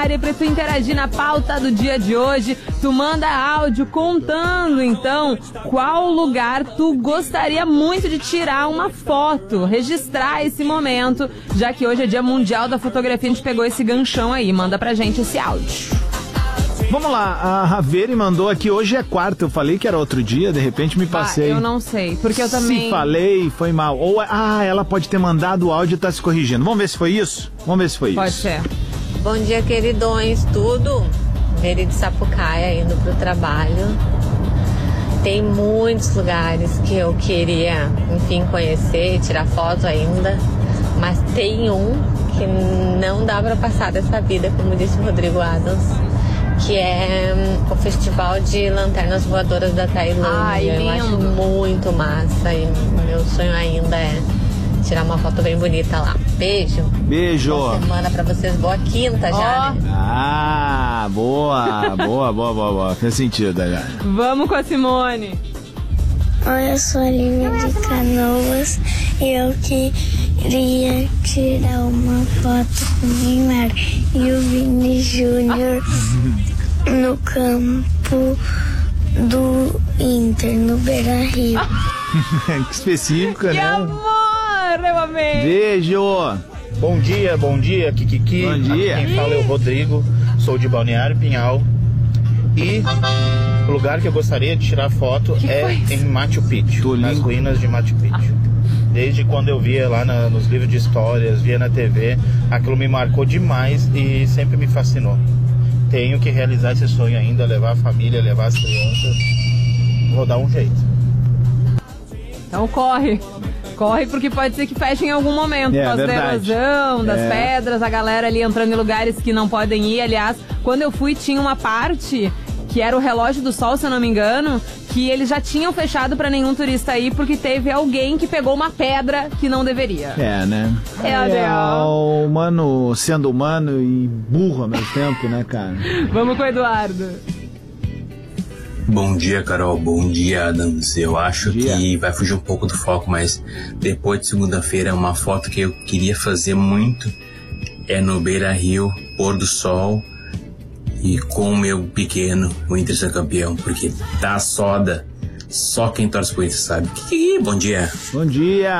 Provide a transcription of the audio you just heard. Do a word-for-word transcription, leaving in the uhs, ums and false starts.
Pra tu interagir na pauta do dia de hoje, tu manda áudio contando então qual lugar tu gostaria muito de tirar uma foto, registrar esse momento, já que hoje é dia mundial da fotografia, a gente pegou esse ganchão aí, manda pra gente esse áudio. Vamos lá, a Raveri mandou aqui, hoje é quarta, eu falei que era outro dia, de repente me passei. Ah, eu não sei, porque eu também... Se falei, foi mal. Ou, ah, ela pode ter mandado o áudio e tá se corrigindo. Vamos ver se foi isso? Vamos ver se foi pode isso. Pode ser. Bom dia, queridões, tudo? Veri de Sapucaia, indo pro trabalho. Tem muitos lugares que eu queria, enfim, conhecer, tirar foto ainda. Mas tem um que não dá pra passar dessa vida, como disse o Rodrigo Adams, que é um, o Festival de Lanternas Voadoras da Tailândia. Ai, eu acho muito massa e meu sonho ainda é tirar uma foto bem bonita lá. Beijo. Beijo. Boa semana pra vocês. Boa quinta oh. já, né? Ah, boa. boa, boa, boa, boa. Fez sentido, já. Vamos com a Simone. Oi, eu sou a Lívia de Canoas e eu queria tirar uma foto com o Neymar e o Vini Júnior no campo do Inter, no Beira-Rio. Que específica, que né? Amor, eu amei. Beijo. Bom dia, bom dia, Kikiki. Bom dia. Aqui quem fala é o Rodrigo, sou de Balneário Pinhal. E o lugar que eu gostaria de tirar foto que é em Machu Picchu, nas ruínas de Machu Picchu. Ah. Desde quando eu via lá na, nos livros de histórias, via na T V, aquilo me marcou demais e sempre me fascinou. Tenho que realizar esse sonho ainda, levar a família, levar as crianças. Vou dar um jeito. Então corre. Corre porque pode ser que feche em algum momento, é, por causa da erosão, das é. pedras, a galera ali entrando em lugares que não podem ir. Aliás, quando eu fui tinha uma parte que era o relógio do sol, se eu não me engano, que eles já tinham fechado pra nenhum turista ir porque teve alguém que pegou uma pedra que não deveria. É, né? É, é o humano sendo humano e burro ao mesmo tempo, né, cara? Vamos com o Eduardo. Bom dia, Carol. Bom dia, Adams. Eu acho que vai fugir um pouco do foco, mas depois de segunda-feira, uma foto que eu queria fazer muito é no Beira-Rio, pôr do sol e com o meu pequeno, o Inter ser campeão, porque tá soda. Só quem torce pro Inter sabe. Bom dia. Bom dia.